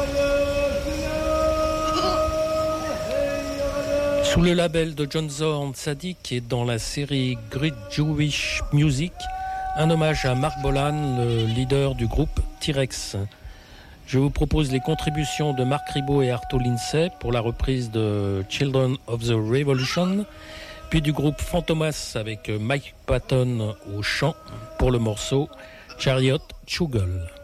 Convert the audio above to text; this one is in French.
Sous le label de John Zorn Sadiq et dans la série Great Jewish Music, un hommage à Mark Bolan, le leader du groupe T-Rex. Je vous propose les contributions de Marc Ribot et Arto Lindsay pour la reprise de Children of the Revolution, puis du groupe Fantomas avec Mike Patton au chant pour le morceau Chariot Chugel.